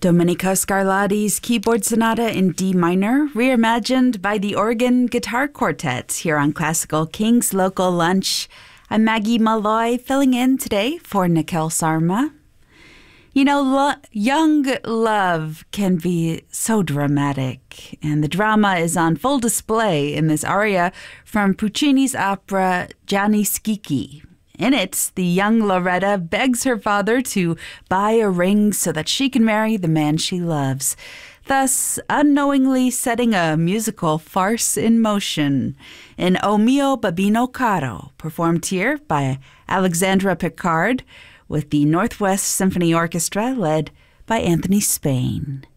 Domenico Scarlatti's keyboard sonata in D minor, reimagined by the organ guitar quartet here on Classical King's Local Lunch. I'm Maggie Malloy, filling in today for Nikhil Sarma. You know, young love can be so dramatic, and the drama is on full display in this aria from Puccini's opera Gianni Schicchi. In it, the young Loretta begs her father to buy a ring so that she can marry the man she loves, thus unknowingly setting a musical farce in motion. In O Mio Babino Caro, performed here by Alexandra Picard with the Northwest Symphony Orchestra led by Anthony Spain.